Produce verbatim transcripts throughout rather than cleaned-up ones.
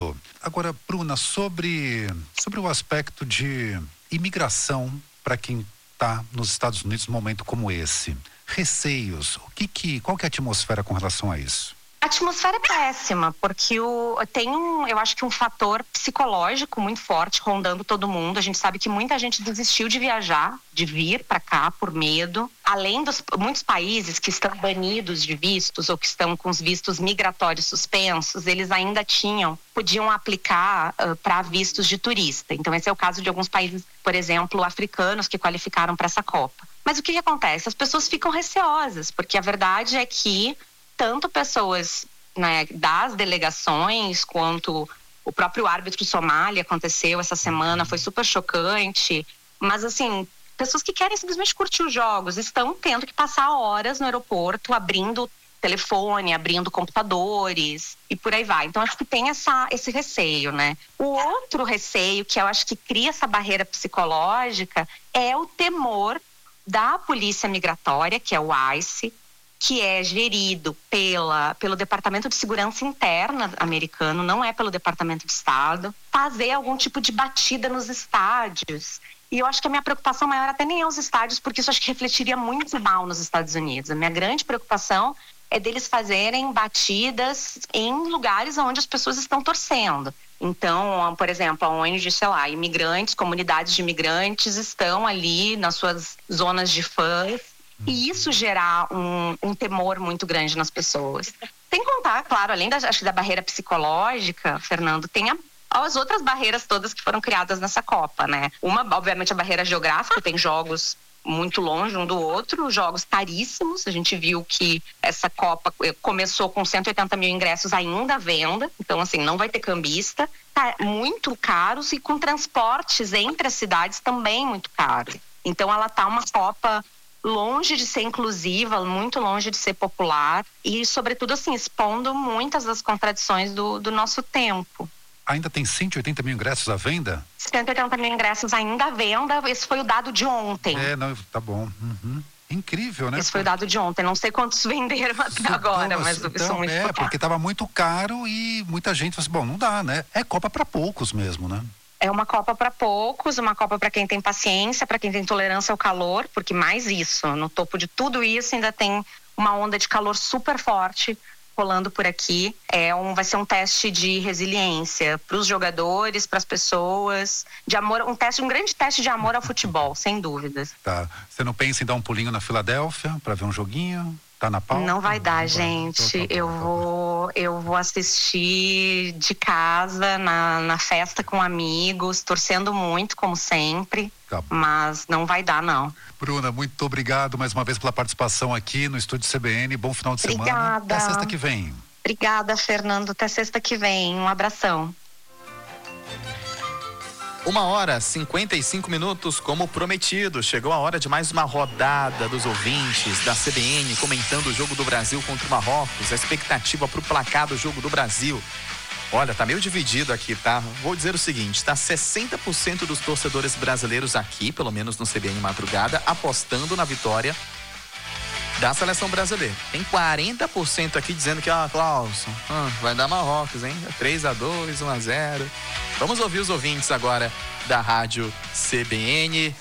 Obrigado. Agora, Bruna, sobre, sobre o aspecto de imigração para quem está nos Estados Unidos num momento como esse. Receios, o que que, qual que é a atmosfera com relação a isso? A atmosfera é péssima, porque o, tem um, eu acho que um fator psicológico muito forte rondando todo mundo. A gente sabe que muita gente desistiu de viajar, de vir para cá por medo. Além dos muitos países que estão banidos de vistos ou que estão com os vistos migratórios suspensos, eles ainda tinham, podiam aplicar uh, para vistos de turista. Então esse é o caso de alguns países, por exemplo, africanos que qualificaram para essa Copa. Mas o que que acontece? As pessoas ficam receosas, porque a verdade é que tanto pessoas, né, das delegações quanto o próprio árbitro Somália aconteceu essa semana, foi super chocante, mas assim, pessoas que querem simplesmente curtir os jogos estão tendo que passar horas no aeroporto abrindo telefone, abrindo computadores e por aí vai. Então acho que tem essa, esse receio, né? O outro receio que eu acho que cria essa barreira psicológica é o temor da polícia migratória, que é o ICE, que é gerido pela, pelo Departamento de Segurança Interna americano, não é pelo Departamento de Estado, fazer algum tipo de batida nos estádios. E eu acho que a minha preocupação maior até nem é os estádios, porque isso acho que refletiria muito mal nos Estados Unidos. A minha grande preocupação é deles fazerem batidas em lugares onde as pessoas estão torcendo. Então, por exemplo, onde, sei lá, imigrantes, comunidades de imigrantes estão ali nas suas zonas de fãs, e isso gerar um, um temor muito grande nas pessoas. Sem contar, claro, além da, acho que da barreira psicológica, Fernando, tem a, as outras barreiras todas que foram criadas nessa Copa, né? Uma, obviamente, a barreira geográfica, tem jogos muito longe um do outro, jogos caríssimos. A gente viu que essa Copa começou com cento e oitenta mil ingressos ainda à venda, então assim, não vai ter cambista, tá muito caros e com transportes entre as cidades também muito caros. Então ela tá uma Copa longe de ser inclusiva, muito longe de ser popular e, sobretudo, assim, expondo muitas das contradições do, do nosso tempo. Ainda tem cento e oitenta mil ingressos à venda? cento e oitenta mil ingressos ainda à venda, esse foi o dado de ontem. É, não, tá bom. Uhum. Incrível, né? Esse foi o dado de ontem, não sei quantos venderam até então, agora, mas então, isso é muito é, pouco. Porque estava muito caro e muita gente falou assim, bom, não dá, né? É Copa para poucos mesmo, né? É uma Copa para poucos, uma Copa para quem tem paciência, para quem tem tolerância ao calor, porque mais isso, no topo de tudo isso ainda tem uma onda de calor super forte rolando por aqui. É um, vai ser um teste de resiliência para os jogadores, para as pessoas, de amor, um teste, um grande teste de amor ao futebol, sem dúvidas. Tá. Você não pensa em dar um pulinho na Filadélfia para ver um joguinho? Tá na pauta? Não vai dar, não gente. Vai. Então, tá bom, eu tá vou, eu vou assistir de casa na, na festa com amigos, torcendo muito, como sempre. Tá. Mas não vai dar, não. Bruna, muito obrigado mais uma vez pela participação aqui no Estúdio C B N. Bom final de Obrigada. semana. Até sexta que vem. Obrigada, Fernando. Até sexta que vem. Um abração. Uma hora, cinquenta e cinco minutos, como prometido. Chegou a hora de mais uma rodada dos ouvintes da C B N comentando o jogo do Brasil contra o Marrocos. A expectativa para o placar do jogo do Brasil. Olha, tá meio dividido aqui, tá? Vou dizer o seguinte, tá sessenta por cento dos torcedores brasileiros aqui, pelo menos no C B N Madrugada, apostando na vitória da seleção brasileira. Tem quarenta por cento aqui dizendo que, ó, ah, Clauson, ah, vai dar Marrocos, hein? três a dois, um a zero. Vamos ouvir os ouvintes agora da rádio C B N.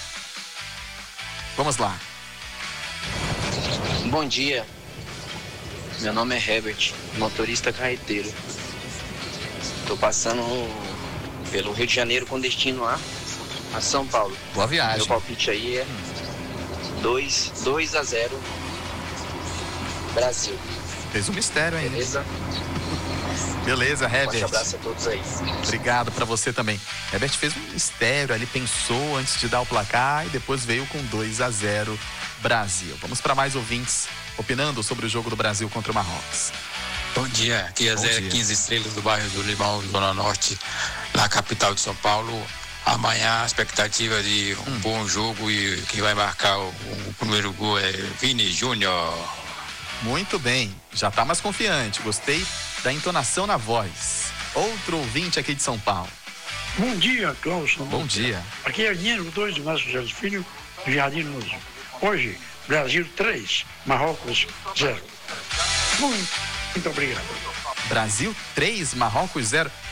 Vamos lá. Bom dia. Meu nome é Herbert, motorista carreteiro. Tô passando pelo Rio de Janeiro com destino a, a São Paulo. Boa viagem. Meu palpite aí é dois a zero Brasil. Fez um mistério aí. Beleza? Beleza, Herbert. Um abraço a todos aí. Obrigado pra você também. Herbert fez um mistério ali, pensou antes de dar o placar e depois veio com dois a zero Brasil. Vamos para mais ouvintes opinando sobre o jogo do Brasil contra o Marrocos. Bom dia, aqui é zero quinze Estrelas do bairro do Limão, Zona Norte, na capital de São Paulo. Amanhã a expectativa de um hum. bom jogo e quem vai marcar o, o primeiro gol é Vini Júnior. Muito bem, já tá mais confiante, gostei da entonação na voz. Outro ouvinte aqui de São Paulo. Bom dia, Clauson. Bom dia. Aqui é Dinheiro dois do Márcio José Filho, do Jardim Luz. Hoje, Brasil três, Marrocos zero. Muito, muito obrigado. Brasil três, Marrocos zero.